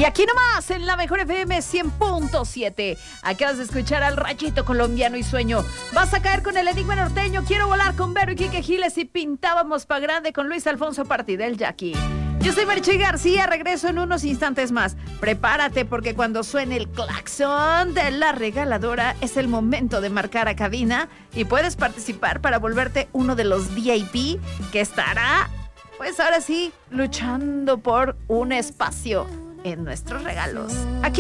Y aquí nomás, en la Mejor FM 100.7, acabas de escuchar al Rayito Colombiano y Sueño. Vas a caer con el Enigma Norteño, Quiero Volar con Vero y Quique Giles y Pintábamos pa' Grande con Luis Alfonso Partidel Jackie. Yo soy Marichuy García, regreso en unos instantes más. Prepárate porque cuando suene el claxon de la regaladora es el momento de marcar a cabina y puedes participar para volverte uno de los VIP que estará, pues ahora sí, luchando por un espacio en nuestros regalos. Aquí